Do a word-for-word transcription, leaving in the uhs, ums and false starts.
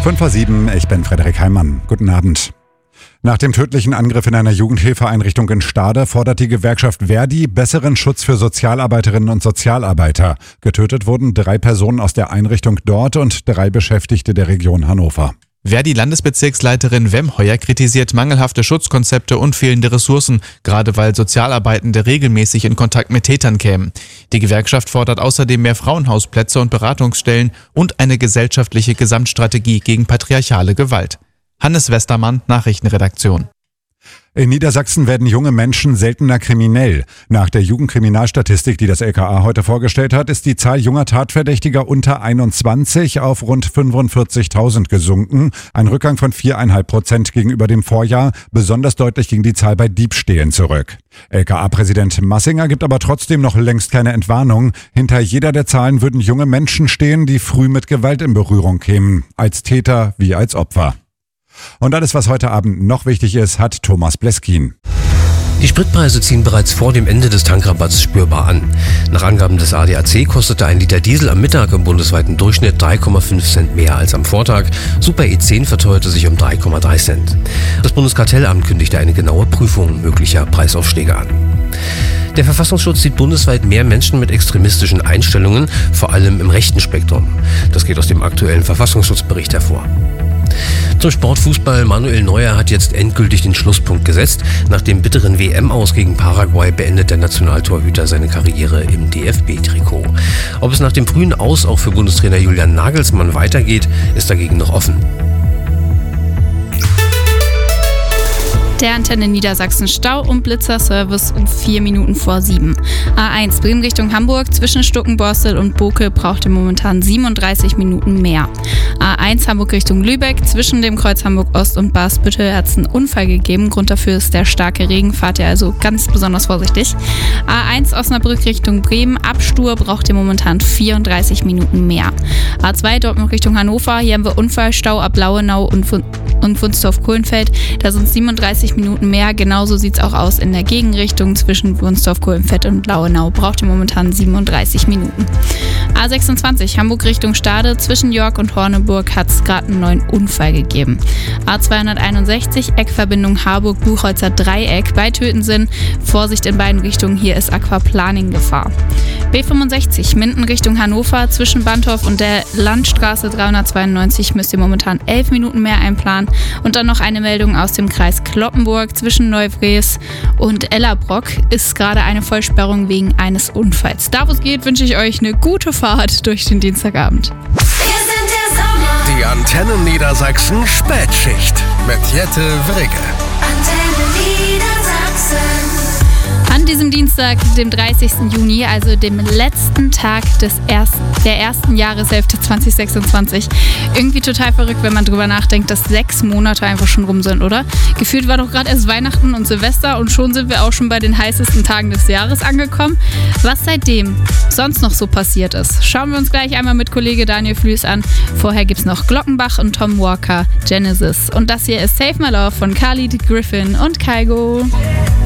fünf vor sieben, ich bin Frederik Heimann. Guten Abend. Nach dem tödlichen Angriff in einer Jugendhilfeeinrichtung in Stade fordert die Gewerkschaft Verdi besseren Schutz für Sozialarbeiterinnen und Sozialarbeiter. Getötet wurden drei Personen aus der Einrichtung dort und drei Beschäftigte der Region Hannover. Verdi-Landesbezirksleiterin Wemheuer kritisiert mangelhafte Schutzkonzepte und fehlende Ressourcen, gerade weil Sozialarbeitende regelmäßig in Kontakt mit Tätern kämen. Die Gewerkschaft fordert außerdem mehr Frauenhausplätze und Beratungsstellen und eine gesellschaftliche Gesamtstrategie gegen patriarchale Gewalt. Hannes Westermann, Nachrichtenredaktion. In Niedersachsen werden junge Menschen seltener kriminell. Nach der Jugendkriminalstatistik, die das L K A heute vorgestellt hat, ist die Zahl junger Tatverdächtiger unter einundzwanzig auf rund fünfundvierzigtausend gesunken. Ein Rückgang von vier Komma fünf Prozent gegenüber dem Vorjahr. Besonders deutlich ging die Zahl bei Diebstählen zurück. L K A-Präsident Massinger gibt aber trotzdem noch längst keine Entwarnung. Hinter jeder der Zahlen würden junge Menschen stehen, die früh mit Gewalt in Berührung kämen. Als Täter wie als Opfer. Und alles, was heute Abend noch wichtig ist, hat Thomas Bleskin. Die Spritpreise ziehen bereits vor dem Ende des Tankrabatts spürbar an. Nach Angaben des A D A C kostete ein Liter Diesel am Mittag im bundesweiten Durchschnitt drei Komma fünf Cent mehr als am Vortag. Super E zehn verteuerte sich um drei Komma drei Cent. Das Bundeskartellamt kündigte eine genaue Prüfung möglicher Preisaufschläge an. Der Verfassungsschutz sieht bundesweit mehr Menschen mit extremistischen Einstellungen, vor allem im rechten Spektrum. Das geht aus dem aktuellen Verfassungsschutzbericht hervor. Zum Sportfußball. Manuel Neuer hat jetzt endgültig den Schlusspunkt gesetzt. Nach dem bitteren W M-Aus gegen Paraguay beendet der Nationaltorhüter seine Karriere im D F B-Trikot. Ob es nach dem frühen Aus auch für Bundestrainer Julian Nagelsmann weitergeht, ist dagegen noch offen. Der Antenne Niedersachsen Stau und Blitzerservice um vier Minuten vor sieben. A eins Bremen Richtung Hamburg zwischen Stuckenborstel und Boke braucht ihr momentan siebenunddreißig Minuten mehr. A eins Hamburg Richtung Lübeck zwischen dem Kreuz Hamburg Ost und Basbüttel hat es einen Unfall gegeben. Grund dafür ist der starke Regen, fahrt ihr also ganz besonders vorsichtig. A eins Osnabrück Richtung Bremen, ab Stur braucht ihr momentan vierunddreißig Minuten mehr. A zwei Dortmund Richtung Hannover, hier haben wir Unfallstau ab Lauenau und, und Wunstorf-Kohlenfeld, da sind siebenunddreißig Minuten mehr. Genauso sieht es auch aus in der Gegenrichtung zwischen Wunstorf-Kohlenfeld und Lauenau. Braucht ihr momentan siebenunddreißig Minuten. A sechsundzwanzig Hamburg Richtung Stade zwischen York und Horneburg hat es gerade einen neuen Unfall gegeben. A zweihunderteinundsechzig Eckverbindung Harburg-Buchholzer Dreieck bei Tötensinn. Vorsicht in beiden Richtungen, hier ist Aquaplaning-Gefahr. B fünfundsechzig Minden Richtung Hannover zwischen Bantorf und der Landstraße dreihundertzweiundneunzig müsst ihr momentan elf Minuten mehr einplanen. Und dann noch eine Meldung aus dem Kreis Cloppenburg zwischen Neuvries und Ellerbrock ist gerade eine Vollsperrung wegen eines Unfalls. Da wo es geht, wünsche ich euch eine gute Fahrt durch den Dienstagabend. Wir sind der Sommer. Die Antenne Niedersachsen Spätschicht mit Jette Wrigge. Antenne Niedersachsen. An diesem Dienstag, dem dreißigsten Juni, also dem letzten Tag des ersten, der ersten Jahreshälfte zwanzig sechsundzwanzig. Irgendwie total verrückt, wenn man drüber nachdenkt, dass sechs Monate einfach schon rum sind, oder? Gefühlt war doch gerade erst Weihnachten und Silvester und schon sind wir auch schon bei den heißesten Tagen des Jahres angekommen. Was seitdem sonst noch so passiert ist, schauen wir uns gleich einmal mit Kollege Daniel Flüß an. Vorher gibt's noch Glockenbach und Tom Walker, Genesis. Und das hier ist Save My Love von Khalid Griffin und Kygo.